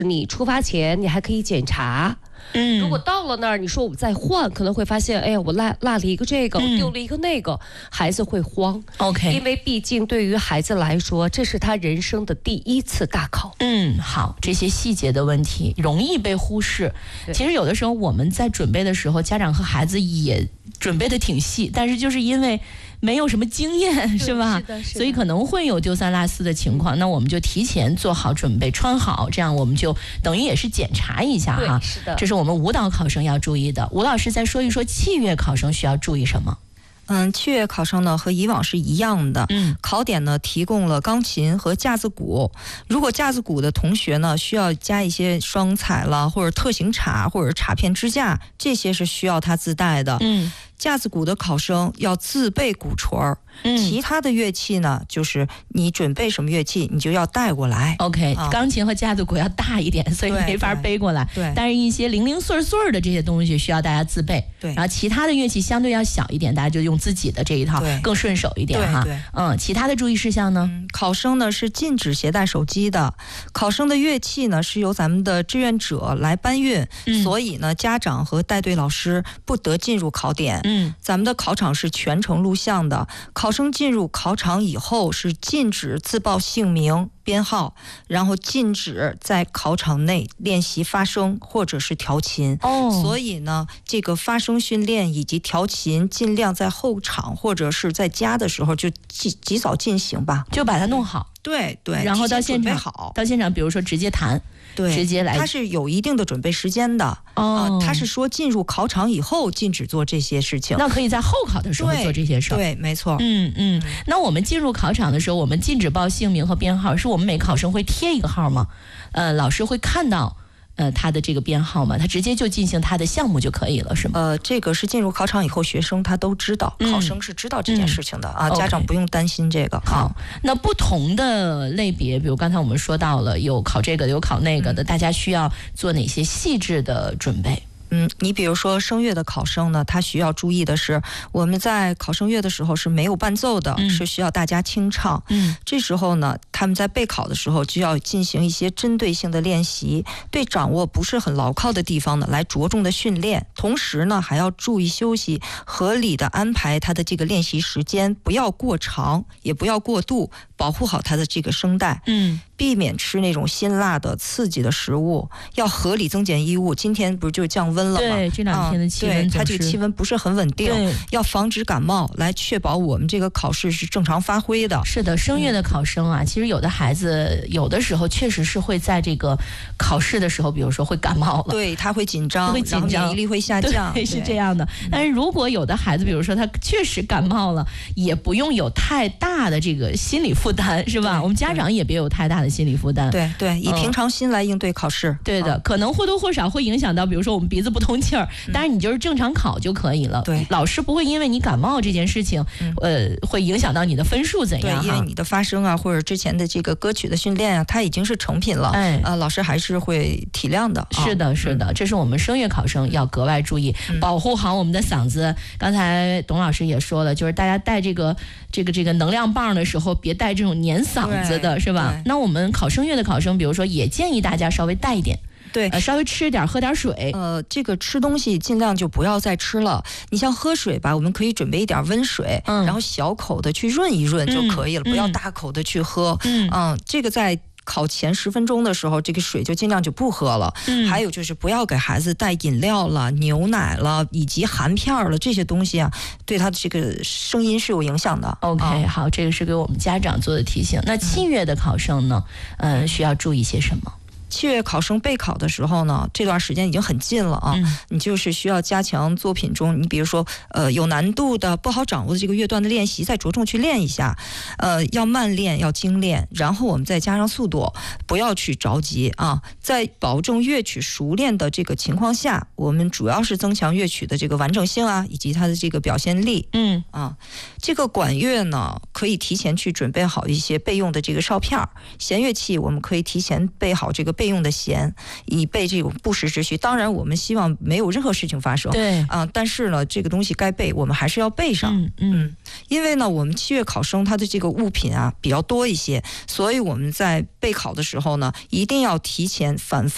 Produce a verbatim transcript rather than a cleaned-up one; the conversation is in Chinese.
你出发前你还可以检查。 嗯， 如果到了那儿，你说我们再换，可能会发现，哎呀，我落落了一个这个， 嗯、 我丢了一个那个，孩子会慌。 OK， 因为毕竟对于孩子来说，这是他人生的第一次大考。 嗯，好，这些细节的问题容易被忽视。其实有的时候我们在准备的时候，家长和孩子也准备的挺细，但是就是因为没有什么经验，是吧？ 是的，是的。 所以可能会有丢三落四的情况。那我们就提前做好准备，穿好，这样我们就等于也是检查一下哈。 是的， 这是我们舞蹈考生要注意的。吴老师再说一说器乐考生需要注意什么？ 嗯，器乐考生呢和以往是一样的， 嗯， 考点呢提供了钢琴和架子鼓。如果架子鼓的同学呢需要加一些双踩了，或者特型镲，或者镲片支架，这些是需要他自带的。 嗯， 架子鼓的考生要自备鼓槌儿。 嗯， 其他的乐器呢，就是你准备什么乐器，你就要带过来。 OK，、 啊、 钢琴和架子鼓要大一点，所以没法背过来。 对，对但是一些零零碎碎的这些东西需要大家自备。 对， 然后其他的乐器相对要小一点，大家就用自己的这一套，更顺手一点哈。 对对， 嗯，其他的注意事项呢？ 嗯，考生呢是禁止携带手机的。考生的乐器呢是由咱们的志愿者来搬运， 嗯、 所以呢，家长和带队老师不得进入考点。 嗯， 咱们的考场是全程录像的，考生进入考场以后是禁止自报姓名、编号，然后禁止在考场内练习发声或者是调琴。 哦， 所以呢，这个发声训练以及调琴尽量在后场或者是在家的时候就及及早进行吧， 就把它弄好。 对对， 然后到现场好， 到现场，比如说直接弹， 对， 直接来， 它是有一定的准备时间的。 哦， 他、呃、是说进入考场以后禁止做这些事情， 那可以在后考的时候做这些事儿。 对，没错。 嗯嗯，那我们进入考场的时候，我们禁止报姓名和编号，是我们每考生会贴一个号吗？呃，老师会看到。呃，他的这个编号嘛，他直接就进行他的项目就可以了，是吗？ 呃，这个是进入考场以后，学生他都知道， 嗯、 考生是知道这件事情的、嗯、啊，家长不用担心这个。 好，那不同的类别，比如刚才我们说到了有考这个的，有考那个的，嗯、大家需要做哪些细致的准备？ 嗯，你比如说声乐的考生呢，他需要注意的是，我们在考声乐的时候是没有伴奏的， 嗯、 是需要大家清唱。 嗯， 这时候呢，他们在备考的时候就要进行一些针对性的练习，对掌握不是很牢靠的地方呢，来着重的训练。同时呢，还要注意休息，合理的安排他的这个练习时间，不要过长，也不要过度，保护好他的这个声带。 嗯。 避免吃那种辛辣的刺激的食物，要合理增减衣物。今天不是就降温了吗？ 对，这两天的气温、 嗯、对，它这个气温不是很稳定，要防止感冒，来确保我们这个考试是正常发挥的。 是的，声乐的考生啊，嗯、其实有的孩子有的时候确实是会在这个考试的时候，比如说会感冒了， 对，他会紧张， 会紧张， 免疫力会下降， 对，是这样的。但是如果有的孩子，比如说他确实感冒了，也不用有太大的这个心理负担，是吧？我们家长也别有太大的心理负担。 对。对，以平常心来应对考试。 嗯、对的、嗯，可能或多或少会影响到，比如说我们鼻子不通气儿，嗯、但是你就是正常考就可以了。 对， 老师不会因为你感冒这件事情，嗯、呃，会影响到你的分数怎样？ 对，因为你的发声啊，或者之前的这个歌曲的训练啊，它已经是成品了。 哎， 呃，老师还是会体谅的。 是的，是的，嗯、这是我们声乐考生要格外注意，嗯、保护好我们的嗓子。刚才董老师也说了，就是大家带这个这个这个能量棒的时候，别带这种粘嗓子的，是吧？那我们考声乐的考生，比如说也建议大家稍微带一点， 对、 呃，稍微吃点，喝点水。 呃，这个吃东西尽量就不要再吃了。你像喝水吧，我们可以准备一点温水，嗯、然后小口的去润一润就可以了，嗯、不要大口的去喝。嗯，嗯这个在考前十分钟的时候，这个水就尽量就不喝了。嗯，还有就是不要给孩子带饮料了、牛奶了，以及含片了这些东西啊，对他的这个声音是有影响的。 OK，、啊、好，这个是给我们家长做的提醒。那器乐的考生呢，嗯、呃，需要注意些什么？ 器乐考生备考的时候呢，这段时间已经很近了啊，嗯、你就是需要加强作品中，你比如说呃有难度的、不好掌握的这个乐段的练习，再着重去练一下，呃要慢练，要精练，然后我们再加上速度，不要去着急啊，在保证乐曲熟练的这个情况下，我们主要是增强乐曲的这个完整性啊，以及它的这个表现力。嗯啊，这个管乐呢，可以提前去准备好一些备用的这个哨片，弦乐器我们可以提前备好这个备用的弦，以备这种不时之需。当然我们希望没有任何事情发生， 对啊，但是呢这个东西该备我们还是要备上。 嗯嗯， 因为呢我们器乐考生他的这个物品啊比较多一些，所以我们在备考的时候呢一定要提前反复